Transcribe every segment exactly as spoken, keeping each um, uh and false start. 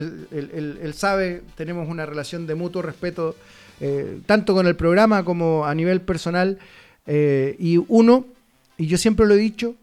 Él, él, él sabe, tenemos una relación de mutuo respeto, eh, tanto con el programa como a nivel personal. Eh, y uno, y yo siempre lo he dicho,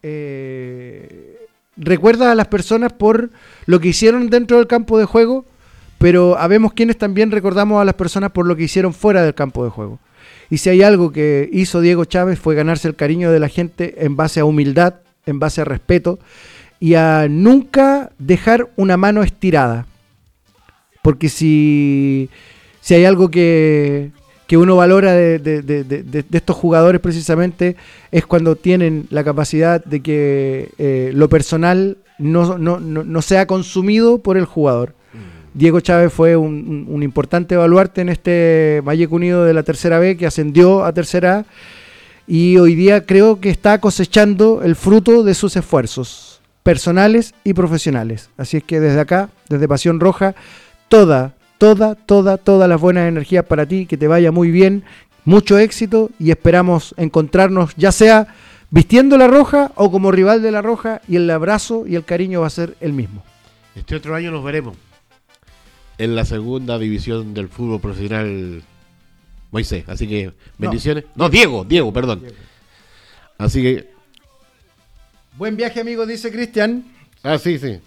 eh, recuerda a las personas por lo que hicieron dentro del campo de juego, pero habemos quienes también recordamos a las personas por lo que hicieron fuera del campo de juego. Y si hay algo que hizo Diego Chávez fue ganarse el cariño de la gente en base a humildad, en base a respeto, y a nunca dejar una mano estirada. Porque si, si hay algo que, que uno valora de, de, de, de, de estos jugadores precisamente, es cuando tienen la capacidad de que eh, lo personal no, no, no, no sea consumido por el jugador. Mm. Diego Chávez fue un, un, un importante baluarte en este Valleco Unido de la tercera B, que ascendió a tercera A, y hoy día creo que está cosechando el fruto de sus esfuerzos personales y profesionales. Así es que desde acá, desde Pasión Roja, toda, toda, toda, todas las buenas energías para ti, que te vaya muy bien, mucho éxito, y esperamos encontrarnos ya sea vistiendo la roja o como rival de la roja, y el abrazo y el cariño va a ser el mismo. Este otro año nos veremos en la segunda división del fútbol profesional, Moisés, así que bendiciones. No, no Diego, Diego, perdón. Diego. Así que buen viaje, amigo, dice Cristian. Ah, sí, sí.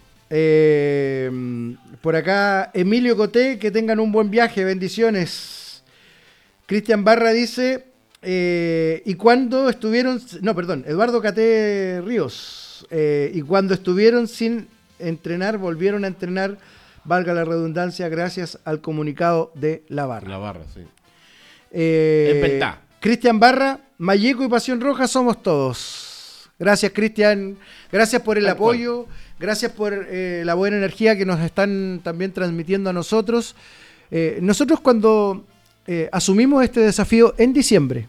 Eh, por acá, Emilio Coté, que tengan un buen viaje, bendiciones. Cristian Barra dice, eh, ¿y cuando estuvieron? No, perdón, Eduardo Caté Ríos. Eh, y cuando estuvieron sin entrenar, volvieron a entrenar, valga la redundancia, gracias al comunicado de La Barra. La Barra, sí. Eh, es verdad. Cristian Barra, Valleco y Pasión Roja somos todos. Gracias, Cristian. Gracias por el Tal apoyo. Cual. Gracias por eh, la buena energía que nos están también transmitiendo a nosotros. Eh, nosotros cuando eh, asumimos este desafío en diciembre.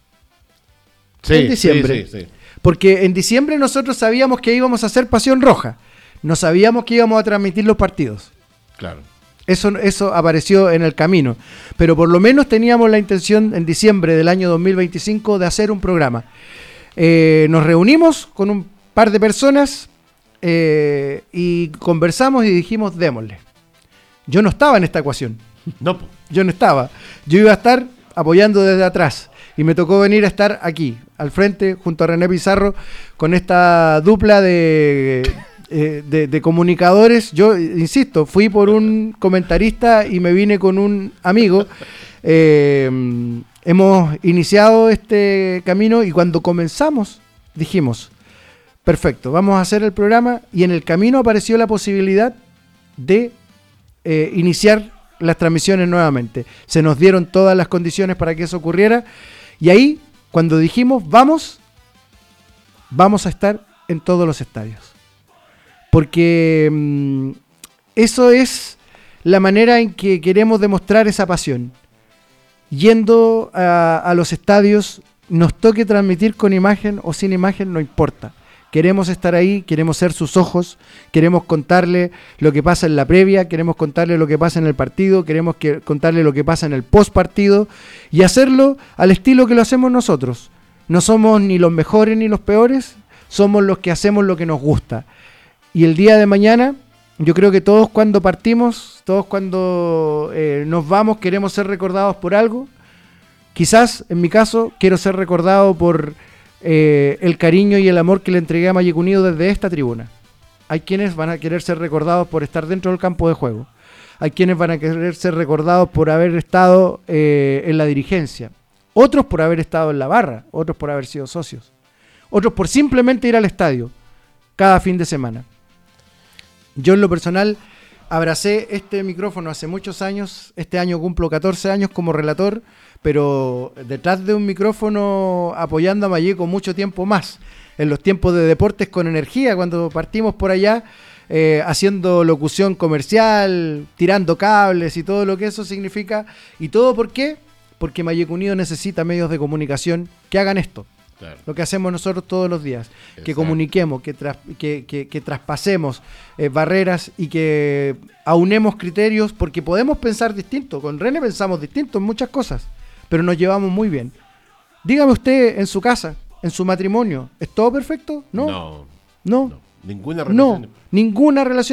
Sí, en diciembre. Sí, sí, sí. Porque en diciembre nosotros sabíamos que íbamos a hacer Pasión Roja. No sabíamos que íbamos a transmitir los partidos. Claro. Eso, eso apareció en el camino. Pero por lo menos teníamos la intención en diciembre del año dos mil veinticinco de hacer un programa. Eh, nos reunimos con un par de personas eh, y conversamos y dijimos, démosle. Yo no estaba en esta ecuación. No. Yo no estaba. Yo iba a estar apoyando desde atrás y me tocó venir a estar aquí, al frente, junto a René Pizarro, con esta dupla de, eh, de, de comunicadores. Yo, insisto, fui por un comentarista y me vine con un amigo. Eh, hemos iniciado este camino y cuando comenzamos dijimos, perfecto, vamos a hacer el programa, y en el camino apareció la posibilidad de eh, iniciar las transmisiones nuevamente. Se nos dieron todas las condiciones para que eso ocurriera, y ahí cuando dijimos vamos, vamos a estar en todos los estadios, porque mmm, eso es la manera en que queremos demostrar esa pasión. Yendo a, a los estadios, nos toque transmitir con imagen o sin imagen, no importa. Queremos estar ahí, queremos ser sus ojos, queremos contarle lo que pasa en la previa, queremos contarle lo que pasa en el partido, queremos que, contarle lo que pasa en el post partido, y hacerlo al estilo que lo hacemos nosotros. No somos ni los mejores ni los peores, somos los que hacemos lo que nos gusta. Y el día de mañana, yo creo que todos cuando partimos, todos cuando eh, nos vamos, queremos ser recordados por algo. Quizás, en mi caso, quiero ser recordado por eh, el cariño y el amor que le entregué a Valleco Unido desde esta tribuna. Hay quienes van a querer ser recordados por estar dentro del campo de juego. Hay quienes van a querer ser recordados por haber estado eh, en la dirigencia. Otros por haber estado en la barra. Otros por haber sido socios. Otros por simplemente ir al estadio cada fin de semana. Yo en lo personal abracé este micrófono hace muchos años. Este año cumplo catorce años como relator, pero detrás de un micrófono apoyando a Valleco mucho tiempo más. En los tiempos de Deportes con Energía, cuando partimos por allá eh, haciendo locución comercial, tirando cables y todo lo que eso significa. ¿Y todo por qué? Porque Valleco Unido necesita medios de comunicación que hagan esto. Claro. Lo que hacemos nosotros todos los días, exacto, que comuniquemos, que, tras, que, que, que traspasemos eh, barreras y que aunemos criterios, porque podemos pensar distinto. Con René pensamos distinto en muchas cosas, pero nos llevamos muy bien. Dígame usted, en su casa, en su matrimonio, ¿es todo perfecto? No. No. No. no. Ninguna relación. No, ninguna relación.